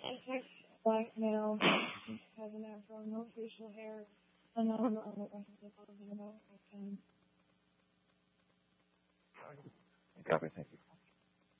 6'6", black male, has an afro, no facial hair, and I don't know what I have to tell you about. Copy, thank you.